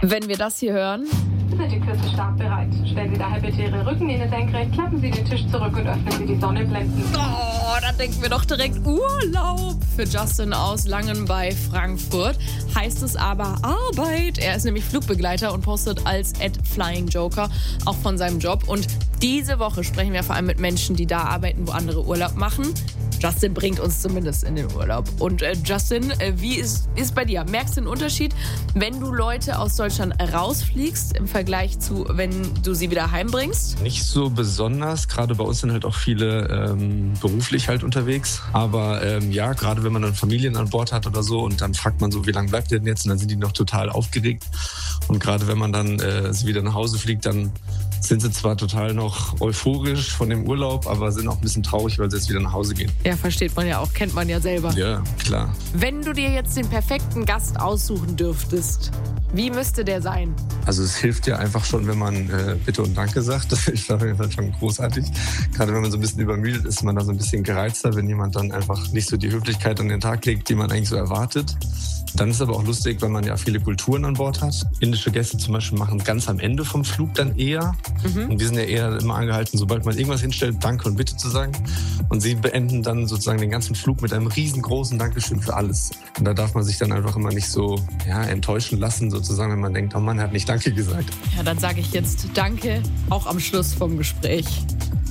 Wenn wir das hier hören. Sind die Kürze startbereit. Stellen Sie daher bitte Ihre Rückenlehne senkrecht, klappen Sie den Tisch zurück und öffnen Sie die Sonnenblenden. Oh, da denken wir doch direkt Urlaub. Für Justin aus Langen bei Frankfurt heißt es aber Arbeit. Er ist nämlich Flugbegleiter und postet als @FlyingJoker auch von seinem Job. Und diese Woche sprechen wir vor allem mit Menschen, die da arbeiten, wo andere Urlaub machen. Justin bringt uns zumindest in den Urlaub. Und Justin, wie ist bei dir? Merkst du einen Unterschied, wenn du Leute aus Deutschland rausfliegst im Vergleich zu, wenn du sie wieder heimbringst? Nicht so besonders. Gerade bei uns sind halt auch viele beruflich halt unterwegs. Aber ja, gerade wenn man dann Familien an Bord hat oder so und dann fragt man so, wie lange bleibt ihr denn jetzt? Und dann sind die noch total aufgeregt. Und gerade wenn man dann sie wieder nach Hause fliegt, dann sind sie zwar total noch euphorisch von dem Urlaub, aber sind auch ein bisschen traurig, weil sie jetzt wieder nach Hause gehen. Ja, versteht man ja auch, kennt man ja selber. Ja, klar. Wenn du dir jetzt den perfekten Gast aussuchen dürftest, wie müsste der sein? Also es hilft ja einfach schon, wenn man Bitte und Danke sagt. Das ist auf jeden Fall schon großartig. Gerade wenn man so ein bisschen übermüdet ist, man da so ein bisschen gereizter, wenn jemand dann einfach nicht so die Höflichkeit an den Tag legt, die man eigentlich so erwartet. Dann ist es aber auch lustig, weil man ja viele Kulturen an Bord hat. Indische Gäste zum Beispiel machen ganz am Ende vom Flug dann eher. Und wir sind ja eher immer angehalten, sobald man irgendwas hinstellt, Danke und Bitte zu sagen. Und sie beenden dann sozusagen den ganzen Flug mit einem riesengroßen Dankeschön für alles. Und da darf man sich dann einfach immer nicht so enttäuschen lassen, sozusagen, wenn man denkt, oh Mann, er hat nicht Danke gesagt. Ja, dann sage ich jetzt Danke, auch am Schluss vom Gespräch.